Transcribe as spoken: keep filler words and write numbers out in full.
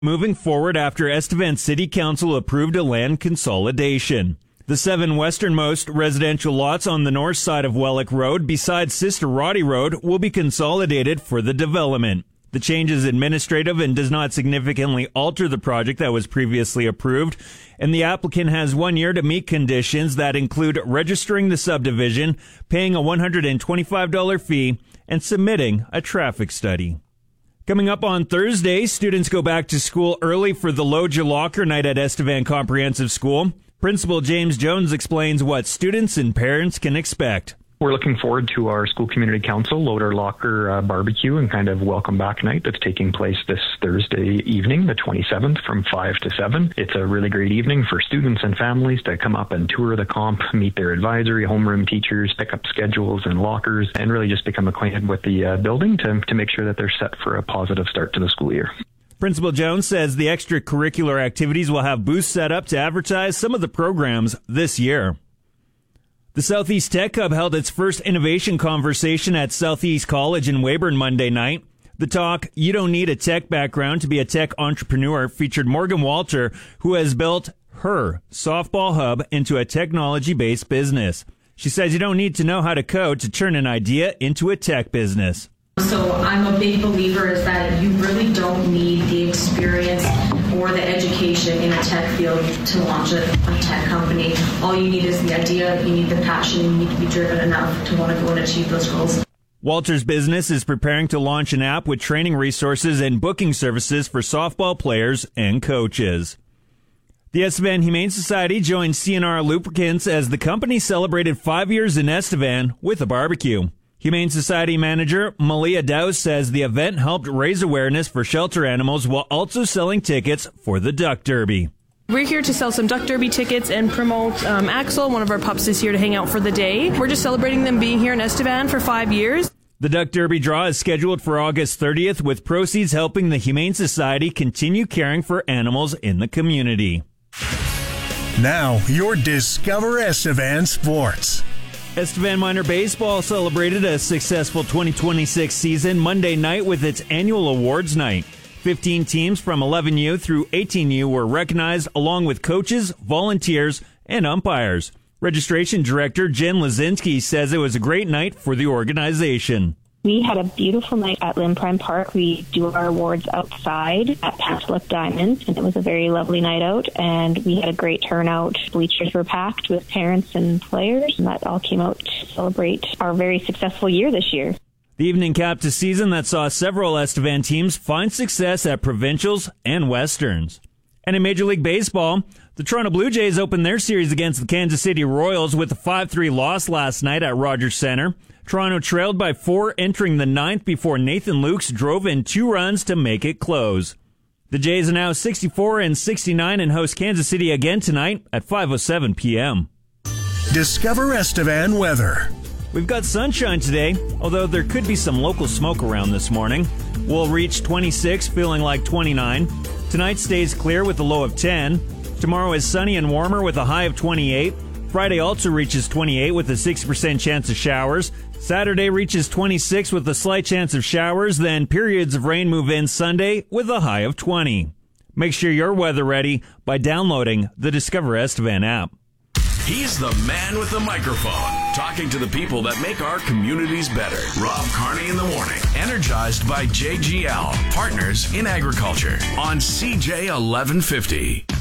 Moving forward after Estevan City Council approved a land consolidation. The seven westernmost residential lots on the north side of Wellick Road beside Sister Roddy Road will be consolidated for the development. The change is administrative and does not significantly alter the project that was previously approved, and the applicant has one year to meet conditions that include registering the subdivision, paying a one hundred twenty-five dollars fee, and submitting a traffic study. Coming up on Thursday, students go back to school early for the Loja Locker Night at Estevan Comprehensive School. Principal James Jones explains what students and parents can expect. We're looking forward to our school community council Loader Locker uh, barbecue and kind of welcome back night that's taking place this Thursday evening, the twenty-seventh, from five to seven. It's a really great evening for students and families to come up and tour the comp, meet their advisory, homeroom teachers, pick up schedules and lockers, and really just become acquainted with the uh, building to, to make sure that they're set for a positive start to the school year. Principal Jones says the extracurricular activities will have booths set up to advertise some of the programs this year. The Southeast Tech Hub held its first innovation conversation at Southeast College in Weyburn Monday night. The talk, You Don't Need a Tech Background to be a Tech Entrepreneur, featured Morgan Walter, who has built her softball hub into a technology-based business. She says you don't need to know how to code to turn an idea into a tech business. So I'm a big believer is that you really don't need the experience or the education in a tech field to launch a, a tech company. All you need is the idea, you need the passion, you need to be driven enough to want to go and achieve those goals. Walter's business is preparing to launch an app with training resources and booking services for softball players and coaches. The Estevan Humane Society joined C N R Lubricants as the company celebrated five years in Estevan with a barbecue. Humane Society manager Malia Dowse says the event helped raise awareness for shelter animals while also selling tickets for the Duck Derby. We're here to sell some Duck Derby tickets and promote um, Axel, one of our pups, is here to hang out for the day. We're just celebrating them being here in Estevan for five years. The Duck Derby draw is scheduled for August thirtieth, with proceeds helping the Humane Society continue caring for animals in the community. Now, your Discover Estevan Sports. Estevan Minor Baseball celebrated a successful twenty twenty-six season Monday night with its annual awards night. fifteen teams from eleven U through eighteen U were recognized, along with coaches, volunteers, and umpires. Registration Director Jen Lazinski says it was a great night for the organization. We had a beautiful night at Lynn Prime Park. We do our awards outside at Pantalook Diamond, and it was a very lovely night out, and we had a great turnout. Bleachers were packed with parents and players, and that all came out to celebrate our very successful year this year. The evening capped a season that saw several Estevan teams find success at provincials and westerns. And in Major League Baseball, the Toronto Blue Jays opened their series against the Kansas City Royals with a five three loss last night at Rogers Centre. Toronto trailed by four entering the ninth before Nathan Lukes drove in two runs to make it close. The Jays are now sixty-four and sixty-nine and host Kansas City again tonight at five oh seven p.m. Discover Estevan weather. We've got sunshine today, although there could be some local smoke around this morning. We'll reach twenty-six, feeling like twenty-nine. Tonight stays clear with a low of ten. Tomorrow is sunny and warmer with a high of twenty-eight. Friday also reaches twenty-eight with a sixty percent chance of showers. Saturday reaches twenty-six with a slight chance of showers. Then periods of rain move in Sunday with a high of twenty. Make sure you're weather ready by downloading the Discover Estevan app. He's the man with the microphone, talking to the people that make our communities better. Rob Carney in the morning, energized by J G L, Partners in Agriculture, on C J eleven fifty.